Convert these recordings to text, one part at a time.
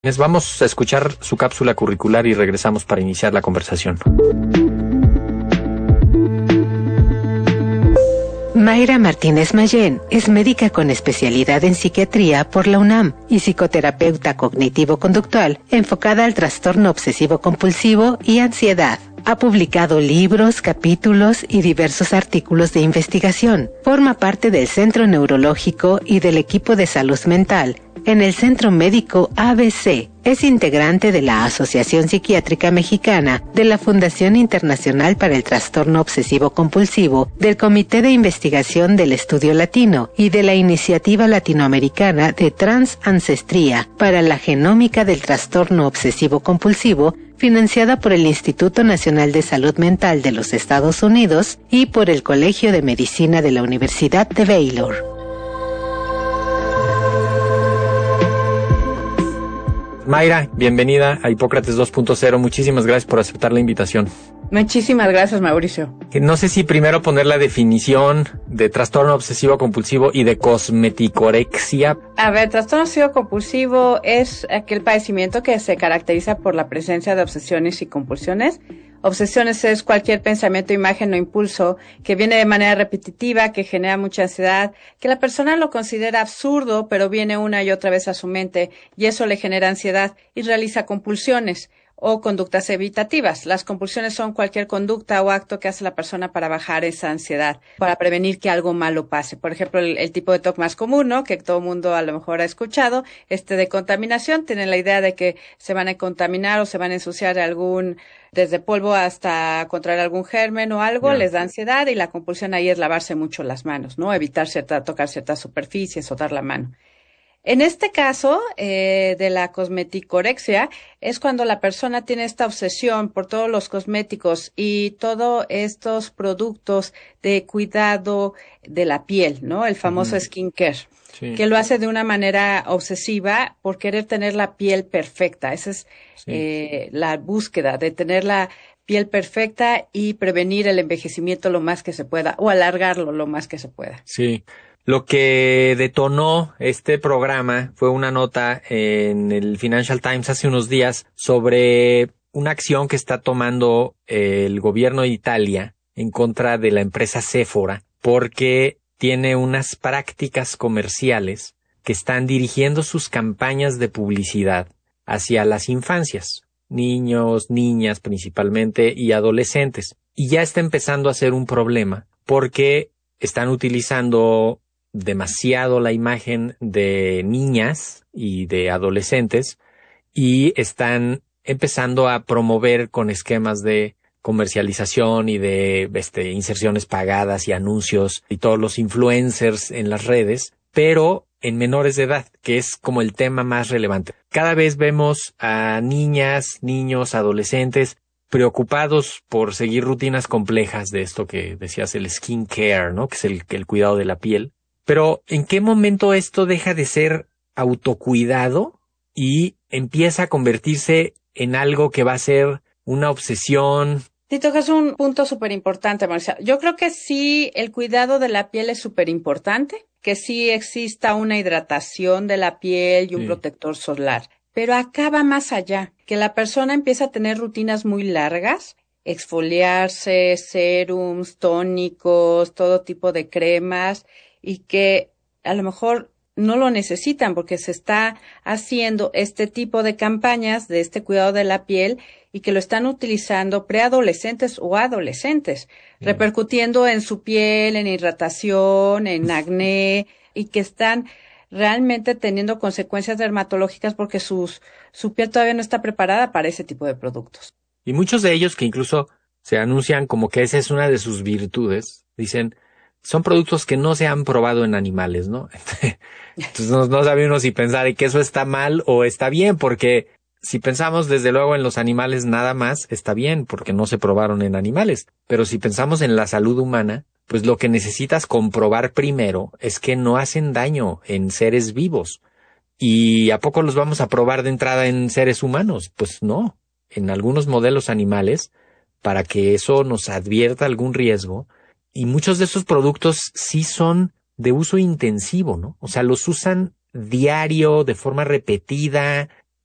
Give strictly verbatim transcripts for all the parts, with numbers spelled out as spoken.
Vamos a escuchar su cápsula curricular y regresamos para iniciar la conversación. Mayra Martínez Mayén es médica con especialidad en psiquiatría por la UNAM y psicoterapeuta cognitivo-conductual enfocada al trastorno obsesivo-compulsivo y ansiedad. Ha publicado libros, capítulos y diversos artículos de investigación. Forma parte del Centro Neurológico y del equipo de salud mental en el Centro Médico A B C. Es integrante de la Asociación Psiquiátrica Mexicana, de la Fundación Internacional para el Trastorno Obsesivo-Compulsivo, del Comité de Investigación del Estudio Latino y de la Iniciativa Latinoamericana de Transancestría para la Genómica del Trastorno Obsesivo-Compulsivo, financiada por el Instituto Nacional de Salud Mental de los Estados Unidos y por el Colegio de Medicina de la Universidad de Baylor. Mayra, bienvenida a Hipócrates dos punto cero. Muchísimas gracias por aceptar la invitación. Muchísimas gracias, Mauricio. No sé si primero poner la definición de trastorno obsesivo-compulsivo y de cosmeticorexia. A ver, trastorno obsesivo-compulsivo es aquel padecimiento que se caracteriza por la presencia de obsesiones y compulsiones. Obsesiones es cualquier pensamiento, imagen o impulso que viene de manera repetitiva, que genera mucha ansiedad, que la persona lo considera absurdo, pero viene una y otra vez a su mente y eso le genera ansiedad y realiza compulsiones o conductas evitativas. Las compulsiones son cualquier conducta o acto que hace la persona para bajar esa ansiedad, para prevenir que algo malo pase. Por ejemplo, el, el tipo de T O C más común, ¿no?, que todo el mundo a lo mejor ha escuchado, este de contaminación. Tienen la idea de que se van a contaminar o se van a ensuciar algún, desde polvo hasta contraer algún germen o algo, yeah. Les da ansiedad y la compulsión ahí es lavarse mucho las manos, ¿no? Evitar cierta, tocar ciertas superficies o dar la mano. En este caso, eh, de la cosmeticorexia, es cuando la persona tiene esta obsesión por todos los cosméticos y todos estos productos de cuidado de la piel, ¿no? El famoso uh-huh. skincare, sí. Que lo hace de una manera obsesiva por querer tener la piel perfecta. Esa es sí. eh, la búsqueda de tener la piel perfecta y prevenir el envejecimiento lo más que se pueda o alargarlo lo más que se pueda. Sí. Lo que detonó este programa fue una nota en el Financial Times hace unos días sobre una acción que está tomando el gobierno de Italia en contra de la empresa Sephora porque tiene unas prácticas comerciales que están dirigiendo sus campañas de publicidad hacia las infancias, niños, niñas principalmente y adolescentes. Y ya está empezando a ser un problema porque están utilizando demasiado la imagen de niñas y de adolescentes y están empezando a promover con esquemas de comercialización y de este, inserciones pagadas y anuncios y todos los influencers en las redes, pero en menores de edad, que es como el tema más relevante. Cada vez vemos a niñas, niños, adolescentes preocupados por seguir rutinas complejas de esto que decías, el skincare, ¿no? Que es el, el cuidado de la piel. Pero, ¿en qué momento esto deja de ser autocuidado y empieza a convertirse en algo que va a ser una obsesión? Sí, tocas un punto súper importante, Marcia. Yo creo que sí, el cuidado de la piel es súper importante, que sí exista una hidratación de la piel y un sí. protector solar. Pero acá va más allá, que la persona empieza a tener rutinas muy largas, exfoliarse, serums, tónicos, todo tipo de cremas, y que a lo mejor no lo necesitan porque se está haciendo este tipo de campañas de este cuidado de la piel y que lo están utilizando preadolescentes o adolescentes, mm. repercutiendo en su piel, en hidratación, en acné, y que están realmente teniendo consecuencias dermatológicas porque sus, su piel todavía no está preparada para ese tipo de productos. Y muchos de ellos que incluso se anuncian como que esa es una de sus virtudes, dicen, son productos que no se han probado en animales, ¿no? Entonces no, no sabe uno si pensar que eso está mal o está bien, porque si pensamos desde luego en los animales nada más, está bien, porque no se probaron en animales. Pero si pensamos en la salud humana, pues lo que necesitas comprobar primero es que no hacen daño en seres vivos. ¿Y a poco los vamos a probar de entrada en seres humanos? Pues no. En algunos modelos animales, para que eso nos advierta algún riesgo, y muchos de esos productos sí son de uso intensivo, ¿no? O sea, los usan diario, de forma repetida,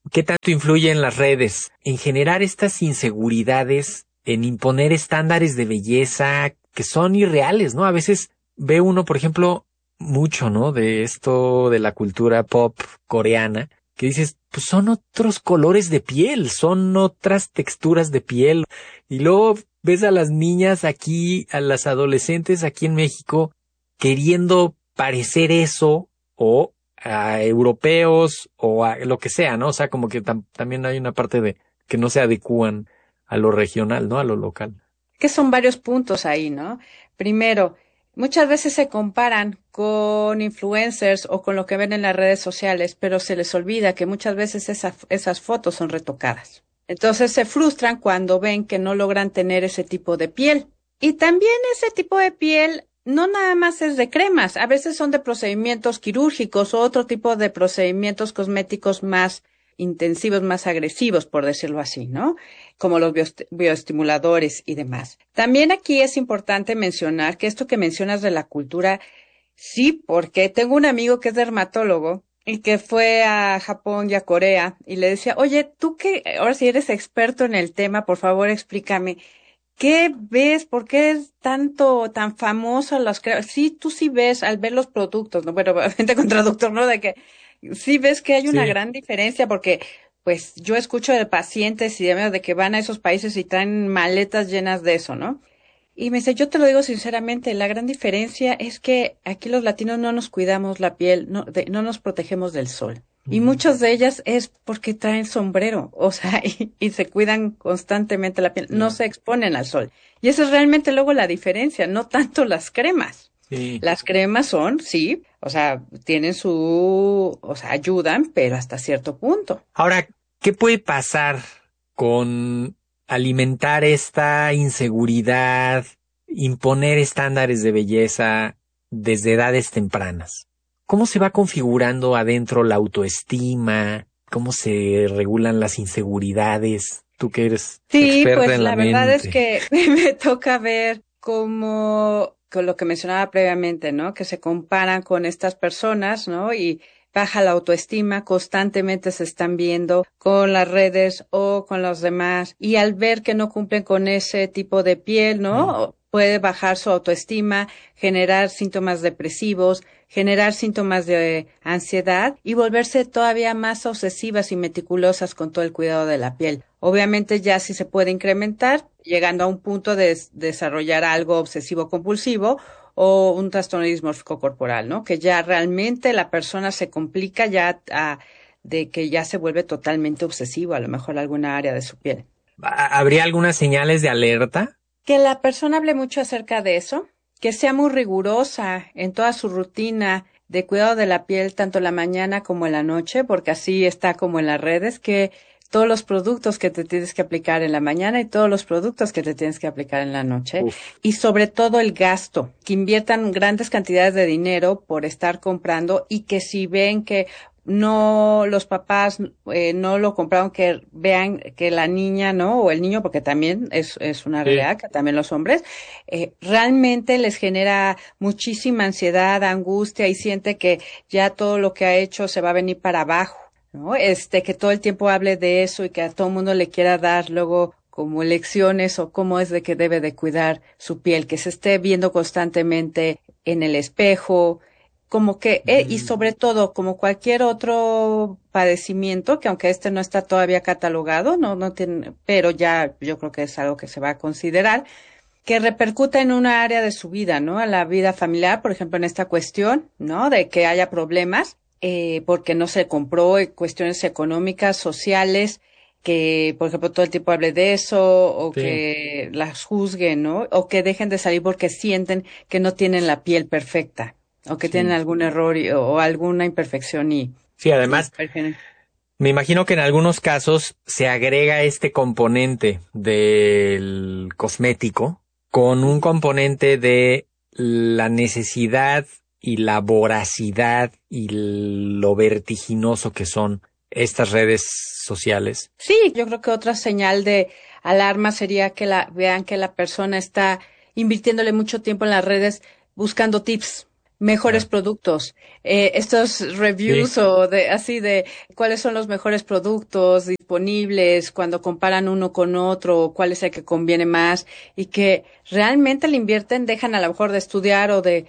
¿qué tanto influyen las redes en generar estas inseguridades, en imponer estándares de belleza que son irreales, ¿no? A veces ve uno, por ejemplo, mucho, ¿no? De esto de la cultura pop coreana, que dices, pues son otros colores de piel, son otras texturas de piel. Y luego ves a las niñas aquí, a las adolescentes aquí en México, queriendo parecer eso, o a europeos, o a lo que sea, ¿no? O sea, como que tam- también hay una parte de que no se adecúan a lo regional, ¿no? A lo local. Que son varios puntos ahí, ¿no? Primero, muchas veces se comparan con influencers o con lo que ven en las redes sociales, pero se les olvida que muchas veces esa- esas fotos son retocadas. Entonces se frustran cuando ven que no logran tener ese tipo de piel. Y también ese tipo de piel no nada más es de cremas, a veces son de procedimientos quirúrgicos o otro tipo de procedimientos cosméticos más intensivos, más agresivos, por decirlo así, ¿no? Como los biost- bioestimuladores y demás. También aquí es importante mencionar que esto que mencionas de la cultura, sí, porque tengo un amigo que es dermatólogo y que fue a Japón y a Corea y le decía, oye, tú que ahora sí eres experto en el tema, por favor explícame, ¿qué ves? ¿Por qué es tanto, tan famoso los cremas? Sí, tú sí ves al ver los productos, ¿no? Bueno, gente con traductor, ¿no? De que sí ves que hay una Sí. gran diferencia porque, pues, yo escucho de pacientes y demás de que van a esos países y traen maletas llenas de eso, ¿no? Y me dice, yo te lo digo sinceramente, la gran diferencia es que aquí los latinos no nos cuidamos la piel, no, de- no nos protegemos del sol. Y Ujú. muchas de ellas es porque traen sombrero, o sea, y, y se cuidan constantemente la piel, no Claro. se exponen al sol. Y esa es realmente luego la diferencia, no tanto las cremas. Sí. Las cremas son, sí, o sea, tienen su, o sea, ayudan, pero hasta cierto punto. Ahora, ¿qué puede pasar con alimentar esta inseguridad, imponer estándares de belleza desde edades tempranas? ¿Cómo se va configurando adentro la autoestima? ¿Cómo se regulan las inseguridades? Tú que eres Sí, experta pues en la la verdad es mente. que me toca ver cómo, con lo que mencionaba previamente, ¿no? Que se comparan con estas personas, ¿no? Y baja la autoestima, constantemente se están viendo con las redes o con los demás. Y al ver que no cumplen con ese tipo de piel, Mm. ¿no? Puede bajar su autoestima, generar síntomas depresivos, generar síntomas de ansiedad y volverse todavía más obsesivas y meticulosas con todo el cuidado de la piel. Obviamente ya sí se puede incrementar, llegando a un punto de des- desarrollar algo obsesivo compulsivo o un trastorno dismórfico corporal, ¿no? Que ya realmente la persona se complica ya ah, de que ya se vuelve totalmente obsesivo, a lo mejor alguna área de su piel. ¿Ha- ¿Habría algunas señales de alerta? Que la persona hable mucho acerca de eso, que sea muy rigurosa en toda su rutina de cuidado de la piel, tanto en la mañana como en la noche, porque así está como en las redes, que todos los productos que te tienes que aplicar en la mañana y todos los productos que te tienes que aplicar en la noche, Uf. y sobre todo el gasto, que inviertan grandes cantidades de dinero por estar comprando y que si ven que no, los papás eh, no lo compraron, que vean que la niña, ¿no? O el niño, porque también es, es una Sí. realidad, que también los hombres, eh, realmente les genera muchísima ansiedad, angustia y siente que ya todo lo que ha hecho se va a venir para abajo, ¿no? Este, que todo el tiempo hable de eso y que a todo el mundo le quiera dar luego como lecciones o cómo es de que debe de cuidar su piel, que se esté viendo constantemente en el espejo, como que, eh, y Mm. sobre todo, como cualquier otro padecimiento, que aunque este no está todavía catalogado, no, no tiene, pero ya yo creo que es algo que se va a considerar, que repercuta en una área de su vida, ¿no? A la vida familiar, por ejemplo, en esta cuestión, ¿no? De que haya problemas, eh, porque no se compró, eh, cuestiones económicas, sociales, que, por ejemplo, todo el tiempo hable de eso, o Sí. que las juzguen, ¿no? O que dejen de salir porque sienten que no tienen la piel perfecta, o que tienen Sí. algún error y- o alguna imperfección y, Sí, y además, prefieren. me imagino que en algunos casos se agrega este componente del cosmético con un componente de la necesidad y la voracidad y lo vertiginoso que son estas redes sociales. Sí, yo creo que otra señal de alarma sería que la vean que la persona está invirtiéndole mucho tiempo en las redes buscando tips, mejores Ah. productos, eh, estos reviews Sí. o de así de cuáles son los mejores productos disponibles cuando comparan uno con otro, o cuál es el que conviene más y que realmente le invierten, dejan a lo mejor de estudiar o de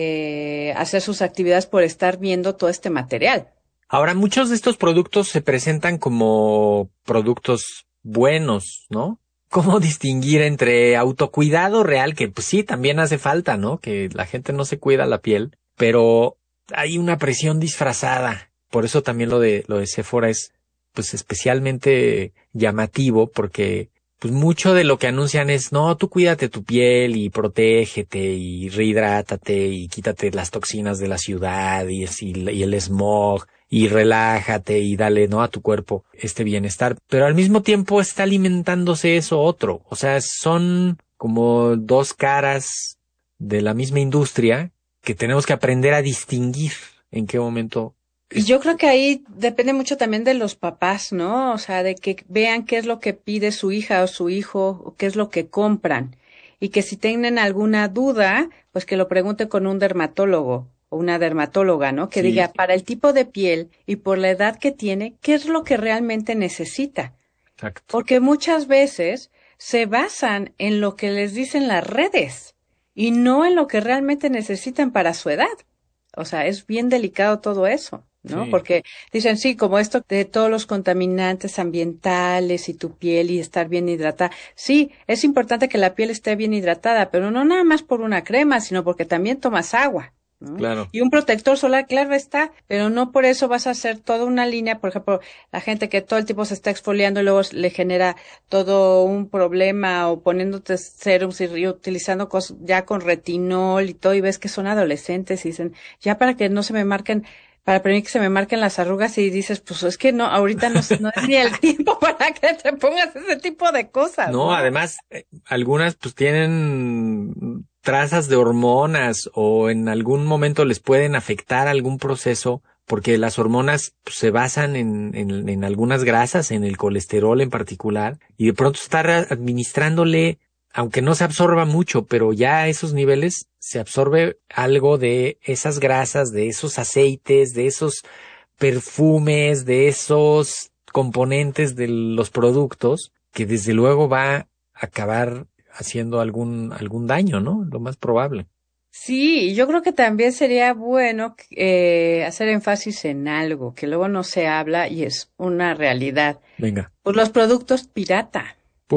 eh, hacer sus actividades por estar viendo todo este material. Ahora, muchos de estos productos se presentan como productos buenos, ¿no? ¿Cómo distinguir entre autocuidado real, que pues sí, también hace falta, ¿no? Que la gente no se cuida la piel, pero hay una presión disfrazada. Por eso también lo de, lo de Sephora es, pues, especialmente llamativo, porque, pues, mucho de lo que anuncian es, no, tú cuídate tu piel y protégete y rehidrátate y quítate las toxinas de la ciudad y, y el smog. Y relájate y dale, ¿no? A tu cuerpo este bienestar. Pero al mismo tiempo está alimentándose eso otro. O sea, son como dos caras de la misma industria que tenemos que aprender a distinguir en qué momento. Y yo creo que ahí depende mucho también de los papás, ¿no? O sea, de que vean qué es lo que pide su hija o su hijo, o qué es lo que compran. Y que si tienen alguna duda, pues que lo pregunten con un dermatólogo o una dermatóloga, ¿no? Que Sí. diga, para el tipo de piel y por la edad que tiene, ¿qué es lo que realmente necesita? Exacto. Porque muchas veces se basan en lo que les dicen las redes y no en lo que realmente necesitan para su edad. O sea, es bien delicado todo eso, ¿no? Sí. Porque dicen, sí, como esto de todos los contaminantes ambientales y tu piel y estar bien hidratada. Sí, es importante que la piel esté bien hidratada, pero no nada más por una crema, sino porque también tomas agua, ¿no? Claro. Y un protector solar, claro está, pero no por eso vas a hacer toda una línea. Por ejemplo, la gente que todo el tiempo se está exfoliando y luego le genera todo un problema o poniéndote serums y utilizando cosas ya con retinol y todo y ves que son adolescentes y dicen, ya para que no se me marquen, para prevenir que se me marquen las arrugas y dices, pues es que no, ahorita no, no es ni el tiempo para que te pongas ese tipo de cosas. No, No, además, eh, algunas pues tienen trazas de hormonas o en algún momento les pueden afectar algún proceso porque las hormonas pues, se basan en, en, en algunas grasas, en el colesterol en particular, y de pronto estar administrándole, aunque no se absorba mucho, pero ya a esos niveles se absorbe algo de esas grasas, de esos aceites, de esos perfumes, de esos componentes de los productos que desde luego va a acabar haciendo algún algún daño, ¿no? Lo más probable. sí, yo creo que también sería bueno eh, hacer énfasis en algo que luego no se habla y es una realidad. Venga. Pues los productos pirata.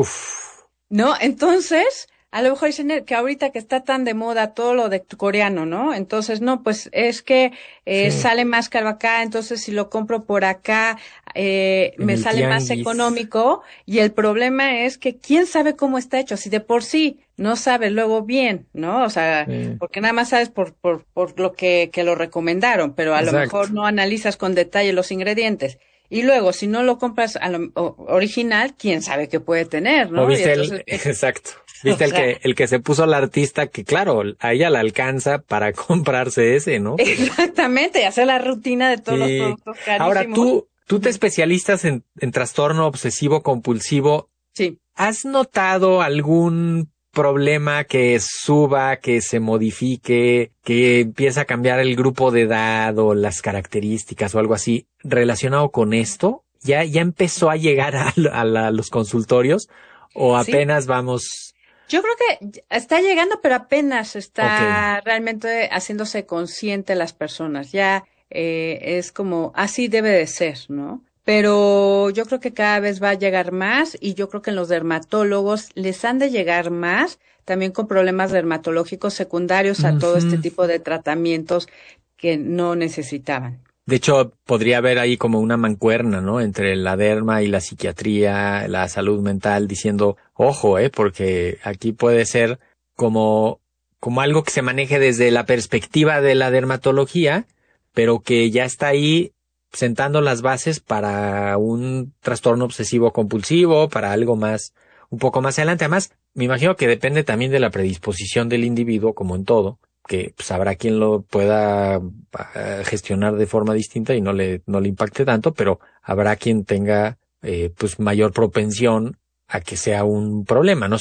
Uf. ¿No? Entonces, a lo mejor dicen que ahorita que está tan de moda todo lo de coreano, ¿no? Entonces, no, pues es que eh, Sí. sale más caro acá, entonces si lo compro por acá, eh, En me el sale más tianguis. económico y el problema es que quién sabe cómo está hecho, si de por sí no sabes luego bien, ¿no? O sea, Sí. porque nada más sabes por, por, por lo que, que lo recomendaron, pero a lo Exacto. mejor no analizas con detalle los ingredientes. Y luego, si no lo compras a lo, o- original, quién sabe qué puede tener, ¿no? ¿O viste Y el, entonces, exacto, viste o el sea, que, el que se puso la artista que claro, a ella la alcanza para comprarse ese, ¿no? Pero exactamente, y hacer la rutina de todos los sí. productos carísimos. Ahora tú, tú te especializas en, en trastorno obsesivo compulsivo. Sí. ¿Has notado algún problema que suba, que se modifique, que empieza a cambiar el grupo de edad o las características o algo así relacionado con esto? ¿Ya, ya empezó a llegar a, a la- a los consultorios o Sí. apenas vamos? Yo creo que está llegando, pero apenas está realmente haciéndose consciente las personas. Ya eh, es como, así debe de ser, ¿no? Pero yo creo que cada vez va a llegar más y yo creo que en los dermatólogos les han de llegar más, también con problemas dermatológicos secundarios a todo este Ujú. tipo de tratamientos que no necesitaban. De hecho, podría haber ahí como una mancuerna, ¿no? Entre la derma y la psiquiatría, la salud mental, diciendo, ojo, eh, porque aquí puede ser como, como algo que se maneje desde la perspectiva de la dermatología, pero que ya está ahí sentando las bases para un trastorno obsesivo compulsivo, para algo más, un poco más adelante. Además, me imagino que depende también de la predisposición del individuo, como en todo, que pues habrá quien lo pueda uh, gestionar de forma distinta y no le, no le impacte tanto, pero habrá quien tenga eh, pues mayor propensión a que sea un problema, ¿no? O sea,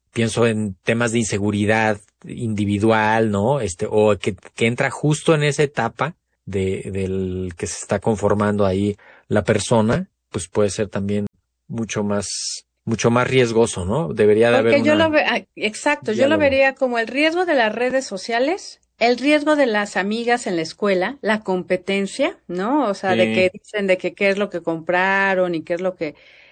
pienso en temas de inseguridad individual, ¿no? Este, o que, que entra justo en esa etapa de, del que se está conformando ahí la persona, pues puede ser también mucho más, mucho más riesgoso, ¿no? Debería de Porque haber yo una, lo ve, ah, exacto, yo lo diálogo. vería como el riesgo de las redes sociales, el riesgo de las amigas en la escuela, la competencia, ¿no? O sea, de que Sí, dicen de que qué es lo que compraron y qué es lo que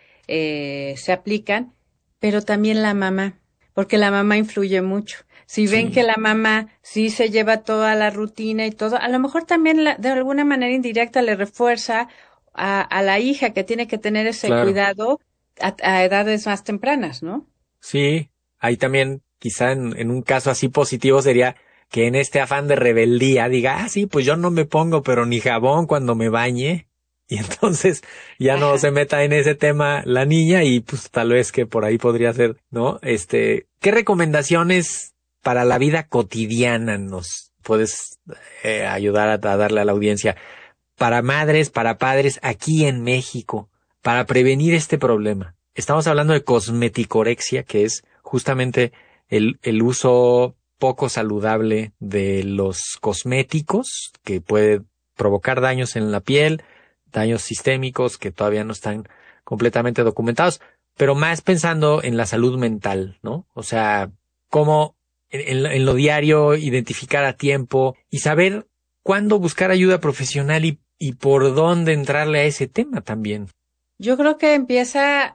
eh, se aplican, pero también la mamá, porque la mamá influye mucho. Si ven que sí, la mamá sí se lleva toda la rutina y todo, a lo mejor también la- de alguna manera indirecta le refuerza a, a la hija que tiene que tener ese claro. cuidado a, a edades más tempranas, ¿no? Sí, ahí también quizá en, en un caso así positivo sería que en este afán de rebeldía diga, ah, sí, pues yo no me pongo pero ni jabón cuando me bañe. Y entonces ya no Ajá. se meta en ese tema la niña y pues tal vez que por ahí podría ser, ¿no? Este, ¿qué recomendaciones para la vida cotidiana nos puedes eh, ayudar a, a darle a la audiencia? Para madres, para padres aquí en México, para prevenir este problema. Estamos hablando de cosmeticorexia, que es justamente el, el uso poco saludable de los cosméticos, que puede provocar daños en la piel, daños sistémicos que todavía no están completamente documentados, pero más pensando en la salud mental, ¿no? O sea, cómo en, en, en lo diario identificar a tiempo y saber cuándo buscar ayuda profesional y, y por dónde entrarle a ese tema también. Yo creo que empieza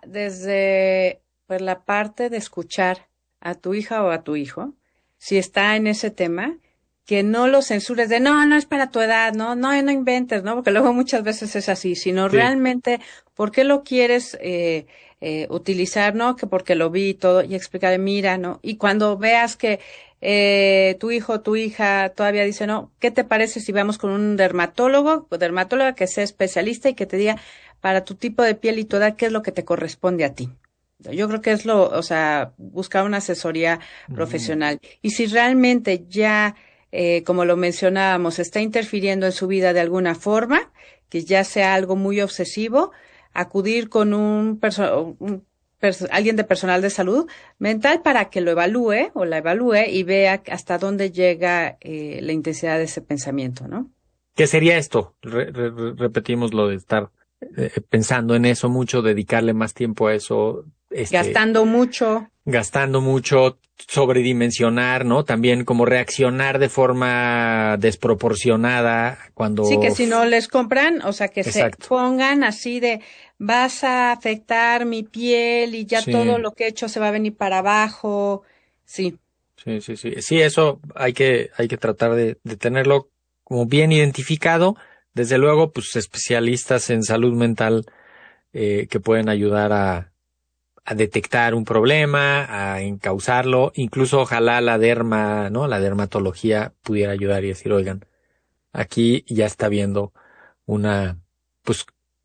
desde pues la parte de escuchar a tu hija o a tu hijo, si está en ese tema, que no lo censures de no, no es para tu edad, no, no, no inventes, ¿no? Porque luego muchas veces es así, sino Sí, realmente por qué lo quieres eh, eh, utilizar, ¿no? Que porque lo vi y todo, y explicarle, mira, ¿no? Y cuando veas que eh, tu hijo o tu hija todavía dice, no, ¿qué te parece si vamos con un dermatólogo o dermatóloga que sea especialista y que te diga para tu tipo de piel y tu edad, qué es lo que te corresponde a ti? Yo creo que es lo, o sea, buscar una asesoría ujú, profesional. Y si realmente ya, eh, como lo mencionábamos, está interfiriendo en su vida de alguna forma, que ya sea algo muy obsesivo, acudir con un, perso un perso- alguien de personal de salud mental para que lo evalúe o la evalúe y vea hasta dónde llega eh, la intensidad de ese pensamiento, ¿no? ¿qué sería esto? Re- re- re- repetimos lo de estar eh, pensando en eso mucho, dedicarle más tiempo a eso, este, Gastando mucho. gastando mucho, sobredimensionar, ¿no? También como reaccionar de forma desproporcionada Sí, que cuando... si no les compran, o sea, que se Exacto. pongan así de, vas a afectar mi piel y ya todo Sí, lo que he hecho se va a venir para abajo. Sí, sí, sí, sí. Sí, eso hay que, hay que tratar de, de tenerlo como bien identificado. Desde luego, pues especialistas en salud mental eh, que pueden ayudar a, a detectar un problema, a encauzarlo. Incluso ojalá la derma, ¿no? La dermatología pudiera ayudar y decir, oigan, aquí ya está viendo una, pues,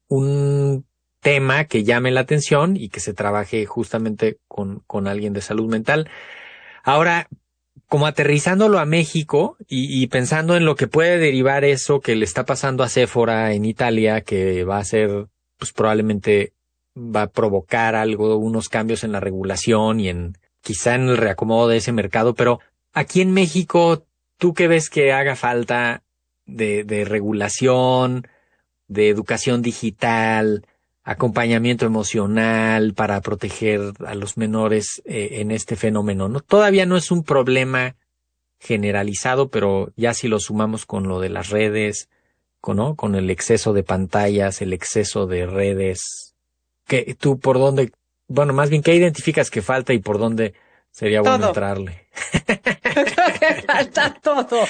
un tema que llame la atención y que se trabaje justamente con, con alguien de salud mental. Ahora, como aterrizándolo a México y, y pensando en lo que puede derivar eso que le está pasando a Sephora en Italia, que va a ser, pues probablemente va a provocar algo, unos cambios en la regulación y en quizá en el reacomodo de ese mercado, pero aquí en México, ¿tú qué ves que haga falta de, de regulación, de educación digital, acompañamiento emocional para proteger a los menores eh, en este fenómeno? ¿No? Todavía no es un problema generalizado, pero ya si lo sumamos con lo de las redes, con, ¿no? Con el exceso de pantallas, el exceso de redes, que tú por dónde, bueno, más bien, ¿qué identificas que falta y por dónde sería bueno todo. entrarle? Yo creo que falta todo.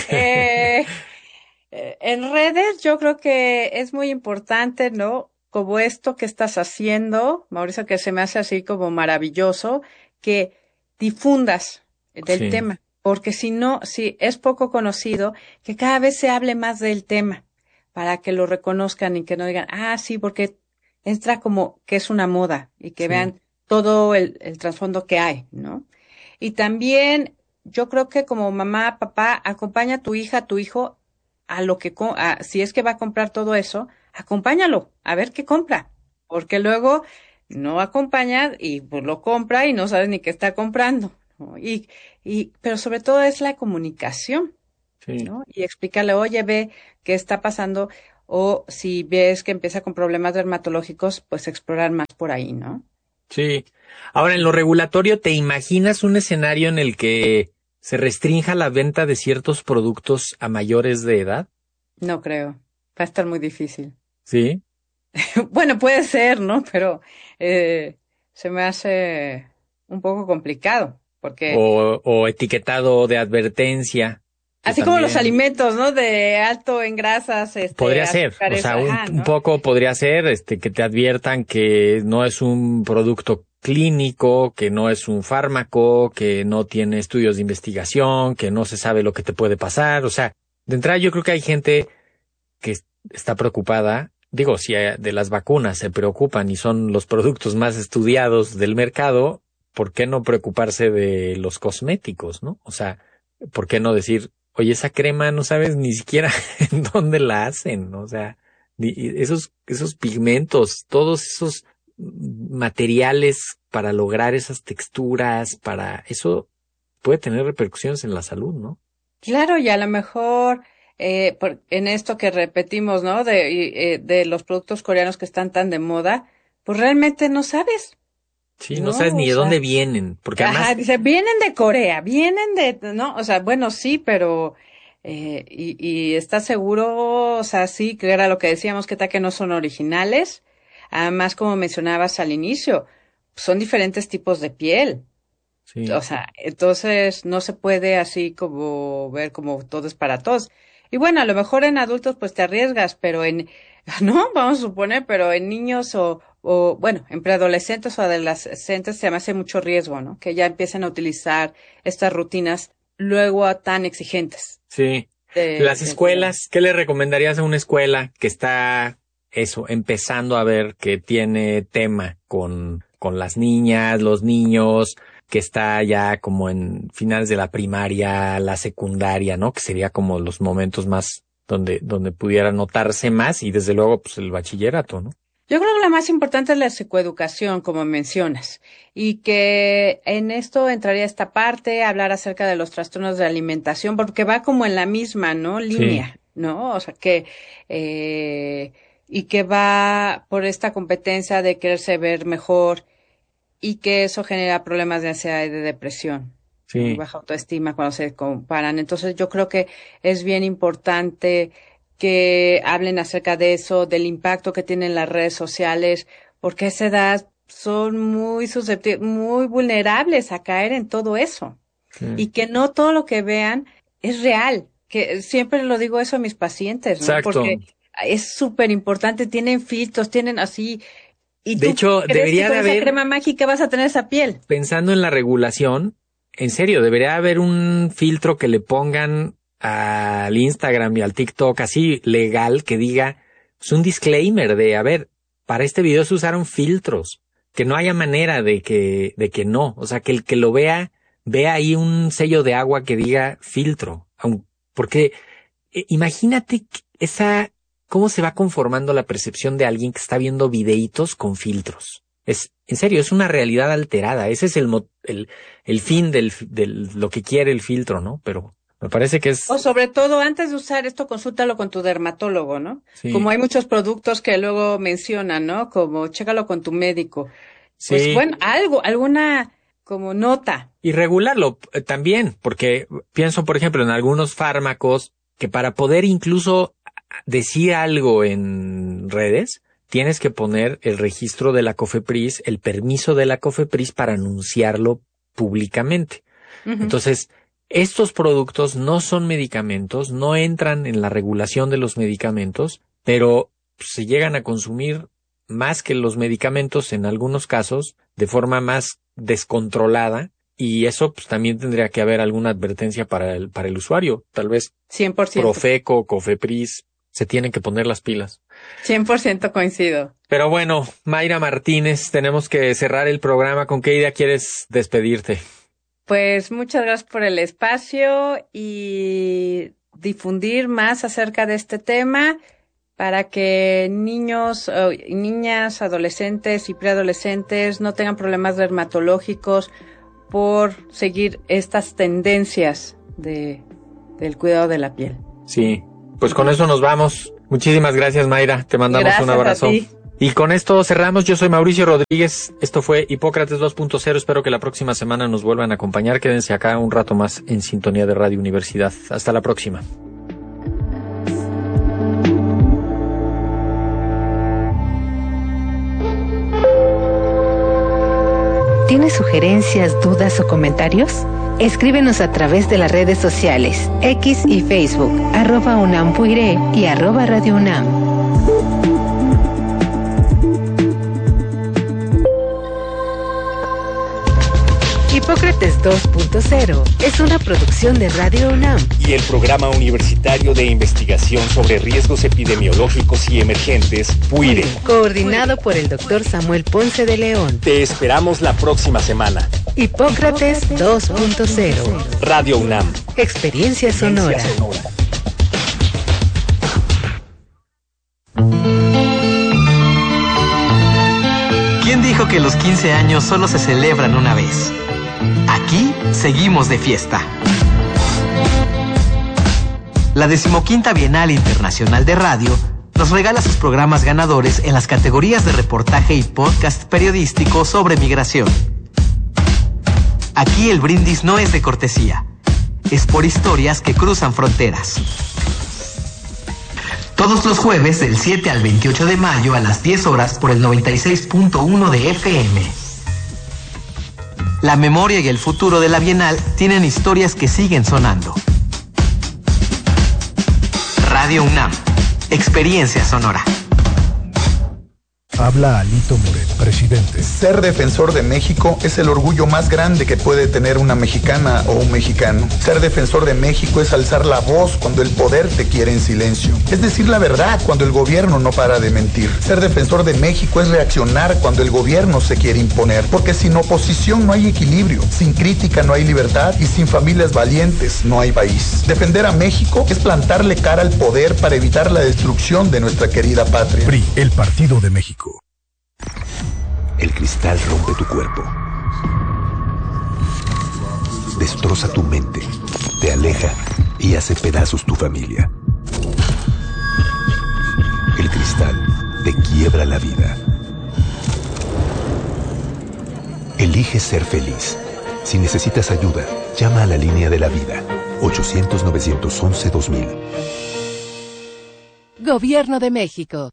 Eh, eh, en redes yo creo que es muy importante, ¿no? Como esto que estás haciendo, Mauricio, que se me hace así como maravilloso, que difundas del Sí, tema, porque si no, si es poco conocido, que cada vez se hable más del tema, para que lo reconozcan y que no digan, ah, sí, porque entra como que es una moda y que sí, vean todo el, el trasfondo que hay, ¿no? Y también yo creo que como mamá, papá, acompaña a tu hija, a tu hijo a lo que, co- a- si es que va a comprar todo eso, acompáñalo a ver qué compra, porque luego no acompaña y pues lo compra y no sabes ni qué está comprando, ¿no? Y, y, pero sobre todo es la comunicación, Sí. ¿no? Y explícale, oye, ve qué está pasando, o si ves que empieza con problemas dermatológicos, pues explorar más por ahí, ¿no? Sí. Ahora, en lo regulatorio, ¿te imaginas un escenario en el que se restrinja la venta de ciertos productos a mayores de edad? No creo, va a estar muy difícil. Sí. Bueno, puede ser, ¿no? Pero eh, se me hace un poco complicado, porque O, o etiquetado de advertencia, que así como los también alimentos, ¿no? De alto en grasas, este, podría ser. O azúcares, sea, un, ajá, un ¿no? poco podría ser, este, que te adviertan que no es un producto clínico, que no es un fármaco, que no tiene estudios de investigación, que no se sabe lo que te puede pasar. O sea, de entrada yo creo que hay gente que es- está preocupada. Digo, si eh, de las vacunas se preocupan y son los productos más estudiados del mercado, ¿por qué no preocuparse de los cosméticos, no? O sea, ¿por qué no decir, oye, esa crema no sabes ni siquiera en dónde la hacen, ¿no? O sea, ni- esos, esos pigmentos, todos esos materiales para lograr esas texturas, para eso puede tener repercusiones en la salud, ¿no? Claro, y a lo mejor eh, por- en esto que repetimos, ¿no? De, y, eh, de los productos coreanos que están tan de moda, pues realmente no sabes, Sí, no sabes ¿no? O ni de dónde sea, vienen, porque ajá, además, dice, vienen de Corea, vienen de, ¿no? O sea, bueno, sí, pero, eh, y, y ¿estás seguro? O sea, sí, que era lo que decíamos, que tal que no son originales. Además, como mencionabas al inicio, son diferentes tipos de piel. O sí, sea, entonces no se puede así como ver como todo es para todos. Y bueno, a lo mejor en adultos pues te arriesgas, pero en, no, vamos a suponer, pero en niños o, o bueno, en preadolescentes o adolescentes se me hace mucho riesgo, ¿no? Que ya empiecen a utilizar estas rutinas luego a tan exigentes sí. de, Las del cuidado. escuelas, ¿qué le recomendarías a una escuela que está, eso, empezando a ver que tiene tema con, con las niñas, los niños, que está ya como en finales de la primaria, la secundaria, ¿no? Que sería como los momentos más donde, donde pudiera notarse más y desde luego, pues el bachillerato, ¿no? Yo creo que la más importante es la psicoeducación, como mencionas, y que en esto entraría esta parte, hablar acerca de los trastornos de alimentación, porque va como en la misma, ¿no? Sí, Línea, ¿no? O sea, que, eh, y que va por esta competencia de quererse ver mejor y que eso genera problemas de ansiedad y de depresión, ¿no? Y sí. baja autoestima cuando se comparan. Entonces yo creo que es bien importante que hablen acerca de eso, del impacto que tienen las redes sociales, porque a esa edad son muy susceptibles, muy vulnerables a caer en todo eso. Sí. Y que no todo lo que vean es real, que siempre lo digo eso a mis pacientes, ¿no? Exacto. Porque es súper importante, tienen filtros, tienen así, ¿y De tú hecho, crees que debería con de esa haber, crema mágica vas a tener esa piel? pensando en la regulación, en serio, debería haber un filtro que le pongan al Instagram y al TikTok así legal que diga, es un disclaimer de, a ver, para este video se usaron filtros, que no haya manera de que, de que no, o sea, que el que lo vea, vea ahí un sello de agua que diga filtro, aun- porque eh, imagínate que esa, cómo se va conformando la percepción de alguien que está viendo videitos con filtros. Es, en serio, es una realidad alterada. Ese es el, mo- el, el fin del, del, lo que quiere el filtro, ¿no? Pero me parece que O es, sobre todo, antes de usar esto, consúltalo con tu dermatólogo, ¿no? Como sí, hay muchos productos que luego mencionan, ¿no? Como chécalo con tu médico. Pues sí. bueno, algo, alguna como nota. Y regularlo eh, también, porque pienso, por ejemplo, en algunos fármacos que para poder incluso decir algo en redes, tienes que poner el registro de la COFEPRIS, el permiso de la COFEPRIS para anunciarlo públicamente. Ujú. Entonces, estos productos no son medicamentos, no entran en la regulación de los medicamentos, pero se llegan a consumir más que los medicamentos en algunos casos de forma más descontrolada y eso pues también tendría que haber alguna advertencia para el, para el usuario. Tal vez cien por ciento. Profeco, Cofepris se tienen que poner las pilas. cien por ciento coincido. Pero bueno, Mayra Martínez, tenemos que cerrar el programa. ¿Con qué idea quieres despedirte? Pues muchas gracias por el espacio y difundir más acerca de este tema para que niños, eh, niñas, adolescentes y preadolescentes no tengan problemas dermatológicos por seguir estas tendencias de, del cuidado de la piel. Sí, pues con eso nos vamos. Muchísimas gracias, Mayra. Te mandamos Gracias un abrazo. a ti. Y con esto cerramos. Yo soy Mauricio Rodríguez. Esto fue Hipócrates dos punto cero. Espero que la próxima semana nos vuelvan a acompañar. Quédense acá un rato más en sintonía de Radio Universidad. Hasta la próxima. ¿Tienes sugerencias, dudas o comentarios? Escríbenos a través de las redes sociales, X y Facebook, arroba UNAM Puiré y arroba Radio UNAM. Hipócrates dos punto cero es una producción de Radio UNAM y el Programa Universitario de Investigación sobre Riesgos Epidemiológicos y Emergentes, PUIRE. Coordinado por el doctor Samuel Ponce de León. Te esperamos la próxima semana. Hipócrates dos punto cero. Radio UNAM. Experiencia sonora. ¿Quién dijo que los quince años solo se celebran una vez? Aquí seguimos de fiesta. La decimoquinta Bienal Internacional de Radio nos regala sus programas ganadores en las categorías de reportaje y podcast periodístico sobre migración. Aquí el brindis no es de cortesía, es por historias que cruzan fronteras. Todos los jueves del siete al veintiocho de mayo a las diez horas por el noventa y seis punto uno de F M. La memoria y el futuro de la Bienal tienen historias que siguen sonando. Radio UNAM. Experiencia sonora. Habla Alito Moreno, presidente. Ser defensor de México es el orgullo más grande que puede tener una mexicana o un mexicano. Ser defensor de México es alzar la voz cuando el poder te quiere en silencio. Es decir la verdad cuando el gobierno no para de mentir. Ser defensor de México es reaccionar cuando el gobierno se quiere imponer. Porque sin oposición no hay equilibrio, sin crítica no hay libertad y sin familias valientes no hay país. Defender a México es plantarle cara al poder para evitar la destrucción de nuestra querida patria. P R I, el Partido de México. El cristal rompe tu cuerpo, destroza tu mente, te aleja y hace pedazos tu familia. El cristal te quiebra la vida. Elige ser feliz. Si necesitas ayuda, llama a la línea de la vida, ochocientos, novecientos once, dos mil. Gobierno de México.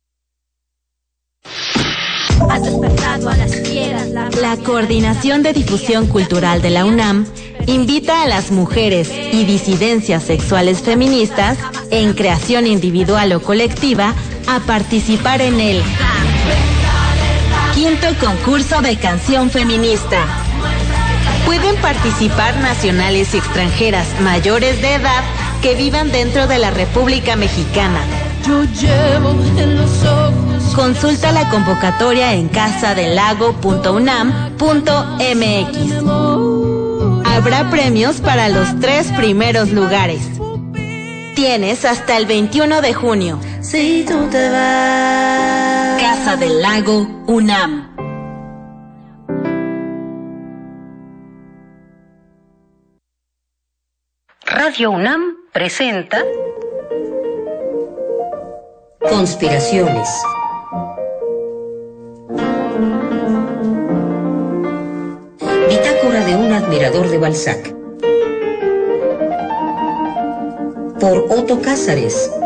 Has despertado a las fieras. La... la Coordinación de Difusión Cultural de la UNAM invita a las mujeres y disidencias sexuales feministas en creación individual o colectiva a participar en el quinto concurso de canción feminista. Pueden participar nacionales y extranjeras mayores de edad que vivan dentro de la República Mexicana. Yo llevo en los ojos. Consulta la convocatoria en casadelago punto unam punto m x. Habrá premios para los tres primeros lugares. Tienes hasta el veintiuno de junio. Si tú te vas. Casa del Lago UNAM. Radio UNAM presenta Conspiraciones. Bitácora de un admirador de Balzac. Por Otto Cázares.